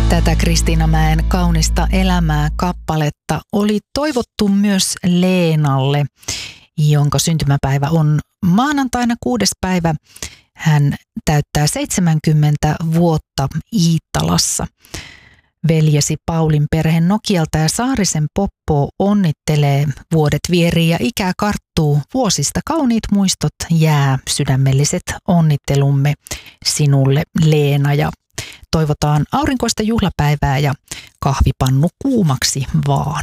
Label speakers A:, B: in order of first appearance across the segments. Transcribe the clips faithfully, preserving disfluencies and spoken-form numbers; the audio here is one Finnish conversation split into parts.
A: Tätä Kristiina Mäen kaunista elämää kappaletta oli toivottu myös Leenalle, jonka syntymäpäivä on maanantaina kuudes päivä. Hän täyttää seitsemänkymmentä vuotta Iittalassa. Veljesi Paulin perhe Nokialta ja Saarisen Poppo onnittelee. Vuodet vierii ja ikää karttuu. Vuosista kauniit muistot jää. Sydämelliset onnittelumme sinulle, Leena, ja toivotaan aurinkoista juhlapäivää ja kahvipannu kuumaksi vaan.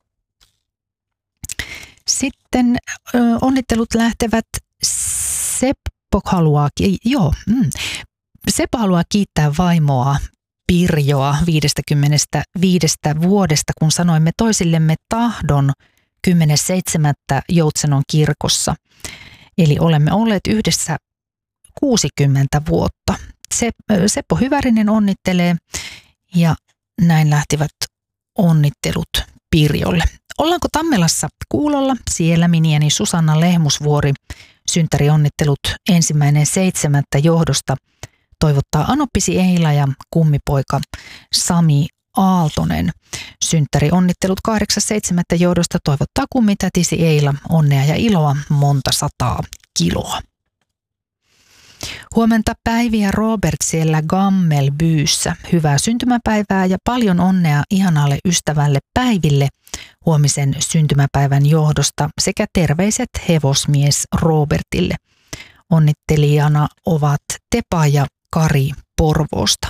A: Sitten ö, onnittelut lähtevät. Seppo haluaa, joo, mm, Seppo haluaa kiittää vaimoa Pirjoa viidestäkymmenestäviidestä vuodesta, kun sanoimme toisillemme tahdon kymmenes seitsemättä Joutsenon kirkossa. Eli olemme olleet yhdessä kuusikymmentä vuotta. Seppo Hyvärinen onnittelee ja näin lähtivät onnittelut Pirjolle. Ollaanko Tammelassa kuulolla? Siellä minieni Susanna Lehmusvuori synttärionnittelut ensimmäinen seitsemättä johdosta toivottaa Anoppisi Eila ja kummipoika Sami Aaltonen. Synttärionnittelut kahdeksas seitsemättä johdosta toivottaa kummitätisi Eila onnea ja iloa monta sataa kiloa. Huomenta Päivi ja Robert siellä Gammelbyyssä. Hyvää syntymäpäivää ja paljon onnea ihanalle ystävälle Päiville huomisen syntymäpäivän johdosta sekä terveiset hevosmies Robertille. Onnittelijana ovat Tepa ja Kari Porvoosta.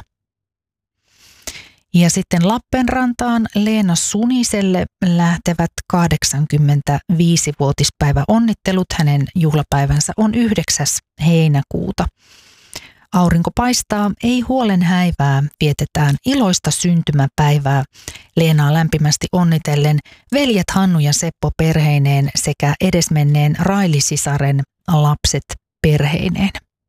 A: Ja sitten Lappeenrantaan Leena Suniselle lähtevät kahdeksankymmentäviisivuotispäivä onnittelut. Hänen juhlapäivänsä on yhdeksäs heinäkuuta. Aurinko paistaa, ei huolen häivää, vietetään iloista syntymäpäivää. Leenaa lämpimästi onnitellen veljet Hannu ja Seppo perheineen sekä edesmenneen Raili-sisaren lapset perheineen.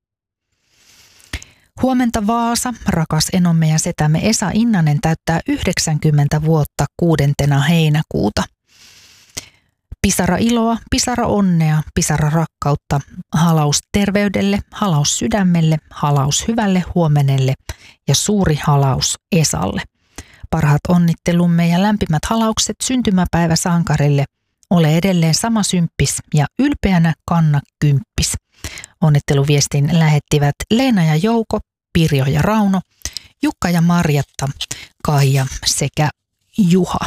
A: Huomenta Vaasa, rakas enomme ja setämme Esa Innanen täyttää yhdeksänkymmentä vuotta kuudentena heinäkuuta. Pisara iloa, pisara onnea, pisara rakkautta, halaus terveydelle, halaus sydämelle, halaus hyvälle huomenelle ja suuri halaus Esalle. Parhaat onnittelumme ja lämpimät halaukset syntymäpäivä sankarille. Ole edelleen sama symppis ja ylpeänä kanna kymppis. Onnitteluviestin lähettivät Leena ja Jouko, Pirjo ja Rauno, Jukka ja Marjatta, Kaija sekä Juha.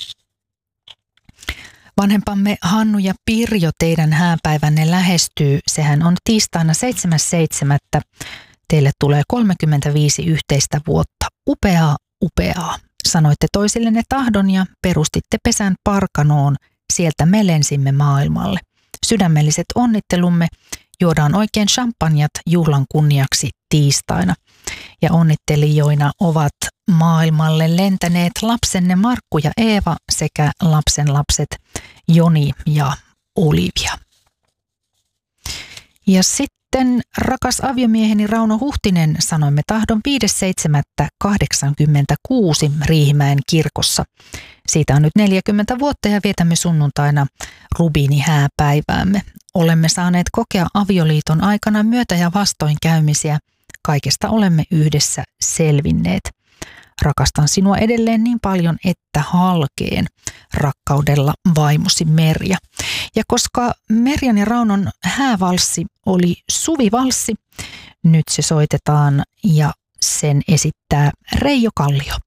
A: Vanhempamme Hannu ja Pirjo, teidän hääpäivänne lähestyy. Sehän on tiistaina seitsemäs seitsemättä Teille tulee kolmekymmentäviisi yhteistä vuotta. Upeaa, upeaa. Sanoitte toisillenne tahdon ja perustitte pesän Parkanoon. Sieltä me lensimme maailmalle. Sydämelliset onnittelumme. Juodaan oikein champanjat juhlan kunniaksi tiistaina. Ja onnittelijoina ovat maailmalle lentäneet lapsenne Markku ja Eeva sekä lapsen lapset Joni ja Olivia. Ja sitten rakas aviomieheni Rauno Huhtinen, sanoimme tahdon viides seitsemättä kahdeksankymmentäkuusi Riihimäen kirkossa. Siitä on nyt neljäkymmentä vuotta ja vietämme sunnuntaina rubiinihääpäiväämme. Olemme saaneet kokea avioliiton aikana myötä- ja vastoinkäymisiä. Kaikesta olemme yhdessä selvinneet. Rakastan sinua edelleen niin paljon, että halkeen. Rakkaudella vaimosi Merja. Ja koska Merjan ja Raunon häävalssi oli suvivalssi, nyt se soitetaan ja sen esittää Reijo Kallio.